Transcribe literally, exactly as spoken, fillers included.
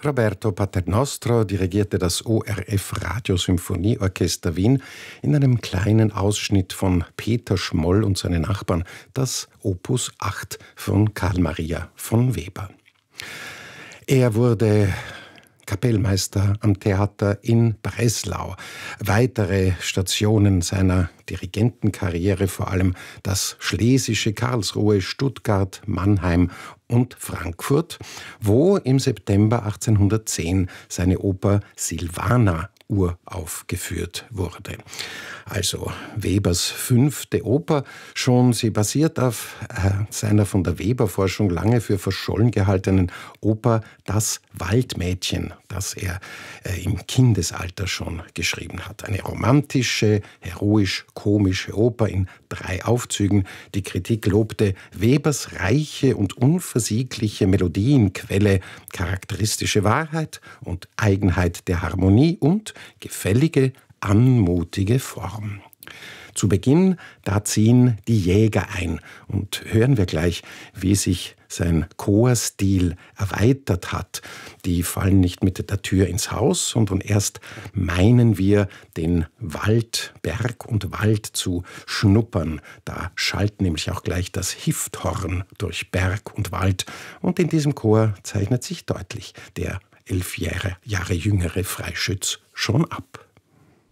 Roberto Paternostro dirigierte das O R F Radiosymphonieorchester Wien in einem kleinen Ausschnitt von Peter Schmoll und seine Nachbarn, das Opus acht von Carl Maria von Weber. Er wurde Kapellmeister am Theater in Breslau. Weitere Stationen seiner Dirigentenkarriere, vor allem das Schlesische, Karlsruhe, Stuttgart, Mannheim und Frankfurt, wo im September achtzehnhundertzehn seine Oper Silvana uraufgeführt wurde. Also Webers fünfte Oper, schon sie basiert auf äh, seiner von der Weber-Forschung lange für verschollen gehaltenen Oper Das Waldmädchen, das er äh, im Kindesalter schon geschrieben hat. Eine romantische, heroisch-komische Oper in drei Aufzügen. Die Kritik lobte Webers reiche und unversiegliche Melodienquelle, charakteristische Wahrheit und Eigenheit der Harmonie und gefällige, anmutige Form. Zu Beginn, da ziehen die Jäger ein und hören wir gleich, wie sich sein Chorstil erweitert hat. Die fallen nicht mit der Tür ins Haus, sondern erst meinen wir, den Wald, Berg und Wald zu schnuppern. Da schallt nämlich auch gleich das Hifthorn durch Berg und Wald. Und in diesem Chor zeichnet sich deutlich der elf Jahre, Jahre jüngere Freischütz schon ab.